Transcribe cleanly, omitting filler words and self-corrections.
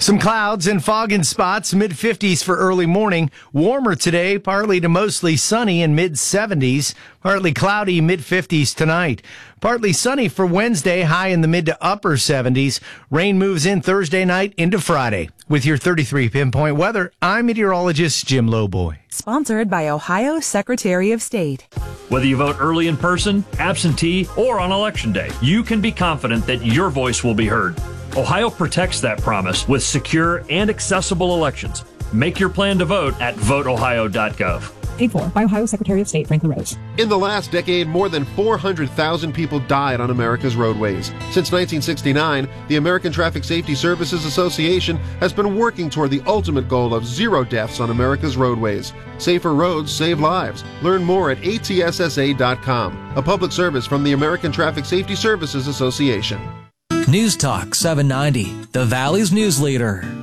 Some clouds and fog in spots, mid-50s for early morning. Warmer today, partly to mostly sunny and mid-70s. Partly cloudy, mid-50s tonight. Partly sunny for Wednesday, high in the mid to upper 70s. Rain moves in Thursday night into Friday. With your 33 Pinpoint weather, I'm meteorologist Jim Lowboy. Sponsored by Ohio Secretary of State. Whether you vote early in person, absentee, or on Election Day, you can be confident that your voice will be heard. Ohio protects that promise with secure and accessible elections. Make your plan to vote at voteohio.gov. Paid for by Ohio Secretary of State Franklin Rose. In the last decade, more than 400,000 people died on America's roadways. Since 1969, the American Traffic Safety Services Association has been working toward the ultimate goal of 0 deaths on America's roadways. Safer roads save lives. Learn more at atssa.com. A public service from the American Traffic Safety Services Association. News Talk 790, the Valley's news leader.